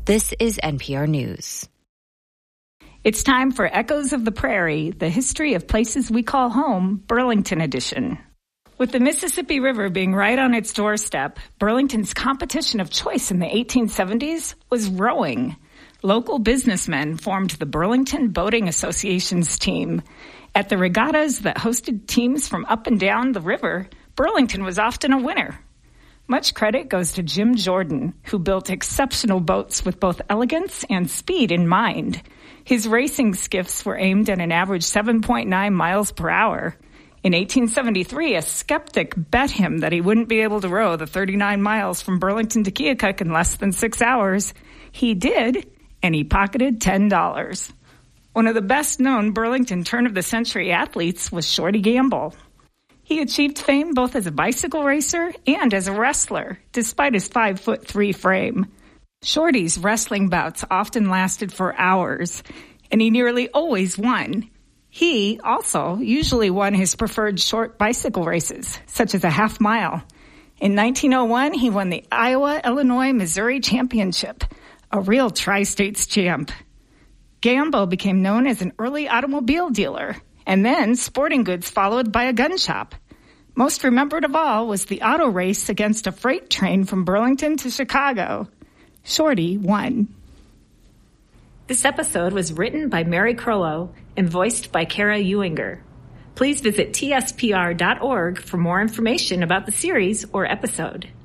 This is NPR News. It's time for Echoes of the Prairie, the history of places we call home, Burlington edition. With the Mississippi River being right on its doorstep, Burlington's competition of choice in the 1870s was rowing. Local businessmen formed the Burlington Boating Association's team. At the regattas that hosted teams from up and down the river, Burlington was often a winner. Much credit goes to Jim Jordan, who built exceptional boats with both elegance and speed in mind. His racing skiffs were aimed at an average 7.9 miles per hour. In 1873, a skeptic bet him that he wouldn't be able to row the 39 miles from Burlington to Keokuk in less than 6 hours. He did, and he pocketed $10. One of the best-known Burlington turn-of-the-century athletes was Shorty Gamble. He achieved fame both as a bicycle racer and as a wrestler, despite his 5'3" frame. Shorty's wrestling bouts often lasted for hours, and he nearly always won. He also usually won his preferred short bicycle races, such as a half mile. In 1901, he won the Iowa, Illinois, Missouri Championship, a real tri-states champ. Gamble became known as an early automobile dealer, and then sporting goods followed by a gun shop. Most remembered of all was the auto race against a freight train from Burlington to Chicago. Shorty won. This episode was written by Mary Crollo and voiced by Kara Ewinger. Please visit tspr.org for more information about the series or episode.